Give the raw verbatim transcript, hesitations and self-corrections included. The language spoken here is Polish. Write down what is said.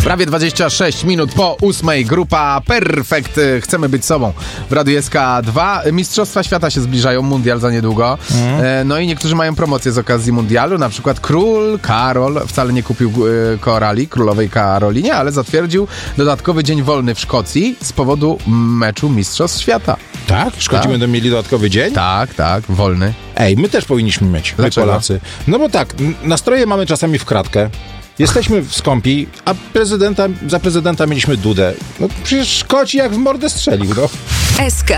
Prawie dwadzieścia sześć minut po ósmej. Grupa Perfekt. Chcemy być sobą w Radiu S K dwa. Mistrzostwa Świata się zbliżają, mundial za niedługo. Mm. No i niektórzy mają promocję z okazji mundialu. Na przykład król Karol wcale nie kupił e, korali, królowej Karolinie, ale zatwierdził dodatkowy dzień wolny w Szkocji z powodu meczu Mistrzostw Świata. Tak? Szkodzi Tak. będą mieli dodatkowy dzień? Tak, tak, wolny. Ej, my też powinniśmy mieć, my Dlaczego? Polacy. No bo tak, n- nastroje mamy czasami w kratkę. Jesteśmy w skąpi, a prezydenta, za prezydenta mieliśmy Dudę. No przecież Szkoci jak w mordę strzelił, no. S K